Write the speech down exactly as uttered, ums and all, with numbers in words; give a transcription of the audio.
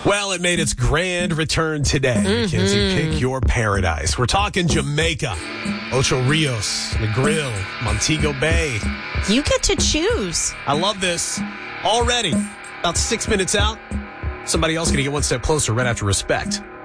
Well, it made its grand return today. Mm-hmm. Mackenzie, pick your paradise. We're talking Jamaica, Ocho Rios, Negril, Montego Bay. You get to choose. I love this. Already, about six minutes out, somebody else going to get one step closer right after Respect.